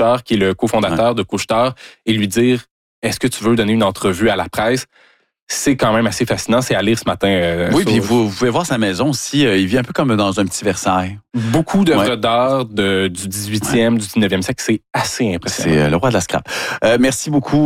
Bouchard, qui est le cofondateur de Couche-Tard, et lui dire « Est-ce que tu veux donner une entrevue à la presse? » C'est quand même assez fascinant. C'est à lire ce matin. Oui, puis vous pouvez voir sa maison aussi. Il vit un peu comme dans un petit Versailles. Beaucoup d'œuvres d'art du 18e, du 19e siècle. C'est assez impressionnant. C'est le roi de la scrap. Merci beaucoup.